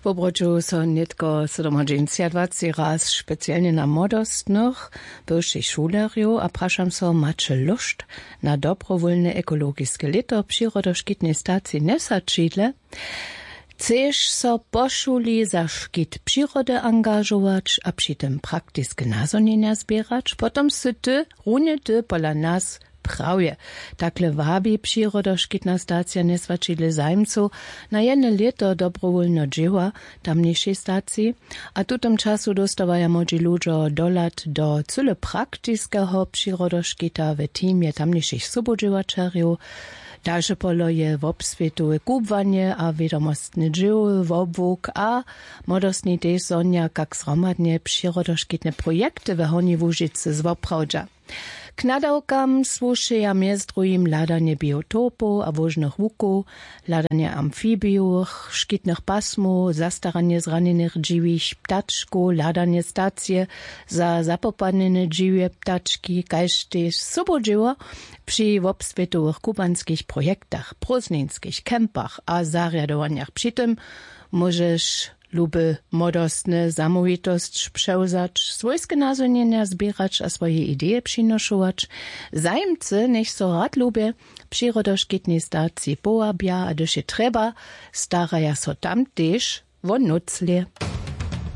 W obroču so netko 27 raz specjalnie na młodostnych, byłszych šulerju, a praszam so, macie lust na dobrowolne ekologiskie leto przyrodoszkitnej stacji Nesačidle? Chcesz so po szuli za szkit przyrody angażować, a przy tym praktyczne nazonienia zbierać? Potom sy ty, runie ty pola nas prawie. Takle wabi przyrodoszkitna stacja Nesačidle zajmcu na jedno leto dobrowolno dzieła tamniejszej stacji, a tutem czasu dostawaja młodzi ludzie dolat do cyle praktycznego przyrodoszkita w teamie tamniejszych subodziewaczerów. Dalsze polo je w obsvětu kubwanie a wiadomostny dzieł, wobłuk a modostni też sonja, jak zromadnie przyrodoszkitne projekty w Horni Łużycy zwoprawdża. K nadawkam słušeja mjez drugim ladanie biotopów a wožnych łuków, ladanie amfibiów, szkitnych pasmów, zastaranie zranionych dziwich ptaczków, ladanie stacje za zapopadnene dziwie ptaczki, kaž też subodzieła przy obsvětowych kubanskich projektach, prozninskich kempach a zariadowaniach. Przy tym możesz luby modostne zamówitość przełzać, swojskie nazonienia zbierać a swoje idee przynoszować. Zajmcy, niech so rad lubię, przyrodoszkitnej stacji połabia, a gdyż je trzeba, staraja so tam też o nuclie.